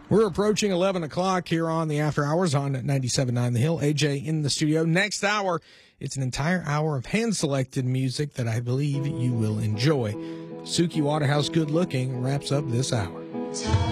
We're approaching 11 o'clock here on the After Hours on 97.9 The Hill. AJ in the studio. Next hour, it's an entire hour of hand-selected music that I believe you will enjoy. Suki Waterhouse, Good Looking, wraps up this hour.